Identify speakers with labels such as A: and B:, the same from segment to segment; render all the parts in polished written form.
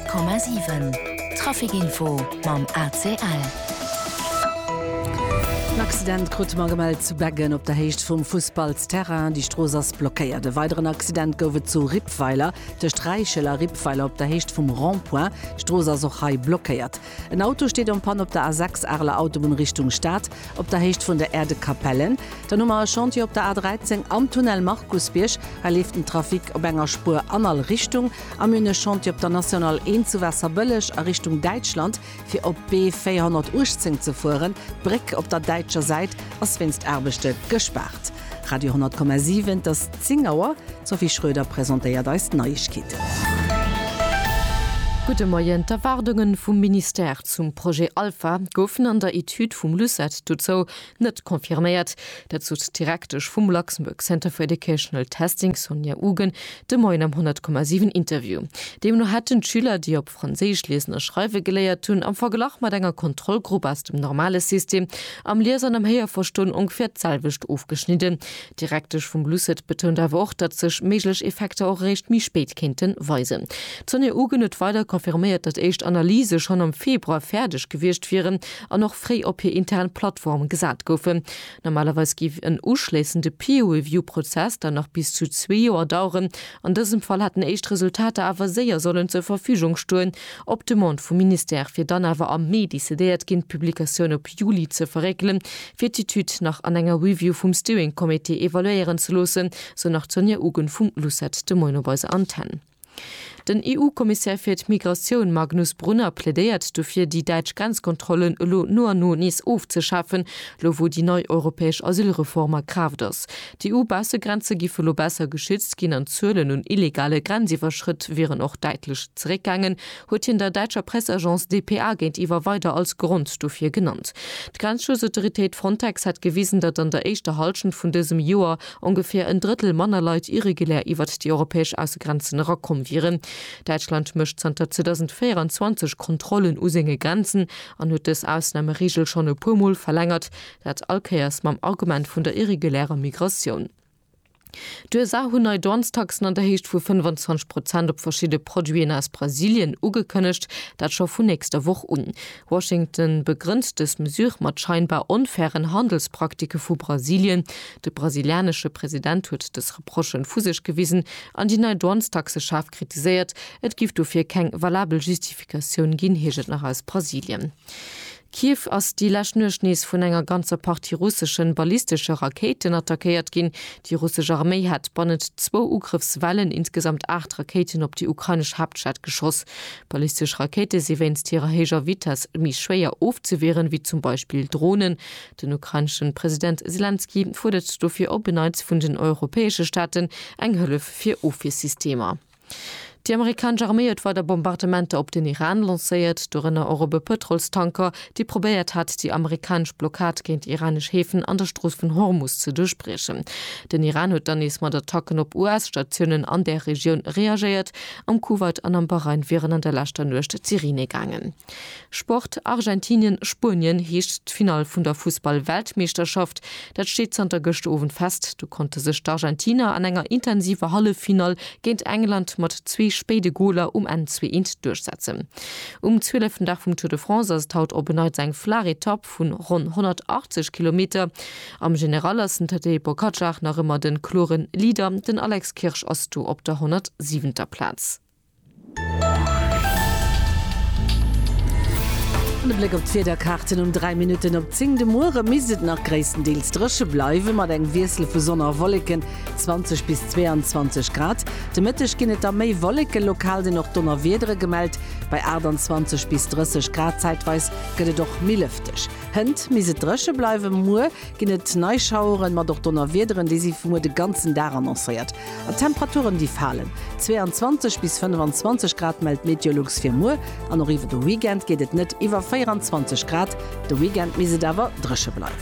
A: 100,7 Trafikinfo mam ACL.
B: Accident krut man gemeldet zu Beggen op der Hecht vum Fußballsterrain, die Strossers blockéiert. De weiteren Accident gowe zu Rippweiler, de Streicheler Rippweiler op der Hecht vum Rondpoint, Strossers Ochai blockéiert. Ein Auto steht am Pan op der A6 Erler Autobahn Richtung Stadt, op der Hecht vun der Erde Kapellen. Der Nummer Chantier op der A13 am Tunnel Markusbiersch, lief den Trafik op enger Spur anal Richtung, am Münne Chantier op der National 1 zu Wasserböllech a Richtung Deutschland, fir op B418 zu fuhren, Brick op der deutscher Seite als wennst Erbechte gespart. Radio 100,7 das Zingauer, Sophie Schröder präsentiert als Neuigkeiten.
C: Gute Morgen, Erwartungen vom Minister zum Projekt Alpha goufen an der Etude vom Lucet dazu nicht konfirmiert. Dazu direkt vom Luxemburg Center for Educational Testing Sonja Ugen de Moin am 100,7 Interview. Dem nur hatten Schüler, die op Französisch lesen und schreiben gelehrt tun, am Vergleich mit einer Kontrollgruppe aus dem normalen System am Lesen am Heerverstunde ungefähr zahlwischt aufgeschnitten. Direkt vom Lucet betont aber auch, dass sich mögliche Effekte auch recht mi spät könnten weisen. Sonja Ugen hat weiter konfirmiert, dass echt Analyse schon am Februar fertig gewischt wären und noch frei op hier internen Plattformen gesagt goufen. Normalerweise gibt ein ausschließender Peer-Review-Prozess dann noch bis zu 2 Jahre dauern. In diesem Fall hatten echt Resultate aber sehr sollen zur Verfügung stehen. Ob dem Mond vom Minister für dann aber am Mai decidiert gehen Publikation ab Juli zu verregeln, wird die Tüte nach einer Review vom Steering Committee evaluieren zu lassen, so nach Sonja Ugen vom Lucet de Moinoweise Antennen. Den EU-Kommissar für die Migration Magnus Brunner plädiert dafür, die deutsche Grenzkontrollen nur nicht aufzuschaffen, wo die neue europäische Asylreform kraft ist. Die EU-Bassegrenze gibt besser geschützt, gehen an Zölln und illegale Grenzüberschritt wären auch deutlich zurückgegangen, hat in der deutschen Presseagence dpa gegenüber weiter als Grund dafür genannt. Die Grenzschutzautorität Frontex hat gewiesen, dass an der ersten Halbzeit von diesem Jahr ungefähr ein Drittel Männerleute irregulär über die europäische Außengrenzen rankommen wären. Deutschland mischt seit 2024 Kontrollen usenge Grenzen an hat das Ausnahmeregel schon ein paar Mal verlängert, das Alkeas beim Argument von der irregulären Migration. Du sah hun Donnerstags an der Hecht vu 25% op verschiedene Produkte aus Brasilien ugekönnecht, dat schon vu nächster Woche un. Washington begründet des Mesure mat scheinbar unfairen Handelspraktiken vu Brasilien. Der brasilianische Präsident hat des Reprochen fusisch gewiesen, an die neue Donnerstagse Schaf kritisiert, et gibt dafür kein valable Justifikation gin heget nach aus Brasilien. Kiew ass die Lächnurschnees vun enger ganzer Partie russischen ballistische Raketen attackiert gin. Die russische Armee hat bonnet 2 Ugriffswellen, insgesamt 8 Raketen op die ukrainische Hauptstadt geschoss. Ballistische Rakete sie wennst ihrer heger Vitas mi schwer aufzuwehren, wie zum Beispiel Drohnen. Den ukrainischen Präsident Zelensky fordert dafür Openheit von den europäischen Staaten eng Hilfe für Office-Systeme. Die amerikanische Armee hat weiter Bombardamente auf den Iran lanciert, durch eine Europe-Petrolstanker, die probiert hat, die amerikanische Blockade gegen iranische Häfen an der Straße von Hormuz zu durchbrechen. Den Iran hat dann erstmal Attacken auf US-Stationen an der Region reagiert. Am Kuwait und am Bahrain wären an der letzten Nacht Sirene gegangen. Sport Argentinien, Spanien hecht das Finale von der Fußball-Weltmeisterschaft. Das steht Sonntag gestern fest. Du konnte sich die Argentinier an einer intensiven Halbfinale gegen England mit 2 späte Goler N2 durchsetzen. 12. Tag vom Tour de France ist haut obenheit sein Flare-Top von rund 180 Kilometer. Am General sind Tadej Pogačar nach immer den Kloren Lieder, den Alex Kirsch Ostu op der 107. Platz.
B: De Blick op Federkarten 3 Minuten op 10 de Moore miset nach gréisstendeels dresche bleiwe mat eng Wirsel vu Sonner Wolleken 20 bis 22 Grad. De Mëttech ginnet der méi Wolleke lokal de noch donner Wedere gemeldt, bei 20 bis 30 Grad zeitweis gëtt doch milëftech. Hënd miset dresche bleiwe Moer ginnet Neischaueren mat doch donner Wederen, déi si vum de ganzen Dar annoncéiert. A Temperaturen die fallen. 22 bis 25 Grad meldt Meteorologs fir Moer, an iwwer de Weekend geht et net iwwer 24 Grad, de Weekend mise dawer dresche bleibt.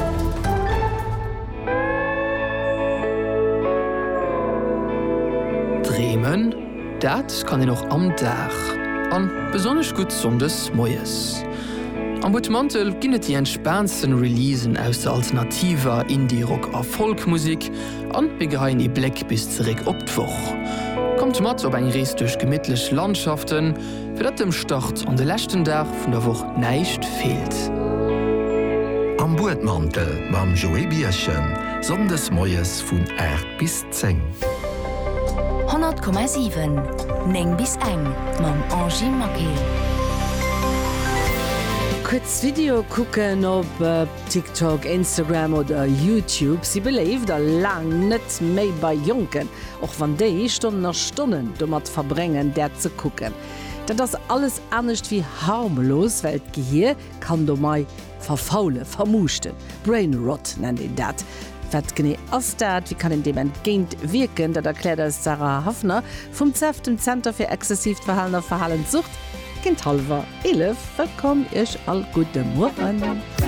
D: Dremen, dat kann noch am Dach. An besonders gut sondes Moes. Am Botmantel ginnet die entspannsten Releasen aus der alternativer Indie-Rock a Folkmusik an begehein e Black bis zurück op d'Woch. kommt mat op eng Rees durch gemidtlech Landschaften, fir dat dem Start an de lächten Dach vun der Woch neicht fehlt.
E: Am Bootmantel mam Joe Bierchen, sondes Moies vun 8 bis 10.
A: 100,7 Neng bis eng mam Angie Makel.
B: Kurz Video gucken op TikTok, Instagram oder YouTube. Sie beleeft er lang net méi bei Jonken, och van déi Stunden nach Stunden do mat verbrengen, der ze gucken. Dat das alles ernstcht wie harmlos, weil Gehir kann do mei verfaule, vermuschten. Brainrot nennt den dat. Wat gene ass dat, wie kann in dem entgéint wirken, dat erklärt als Sarah Hafner vom Zeftem Center für exzessiv verhaltener Verhaltenssucht. Kind halber 11 verkom ich all gute Morgen.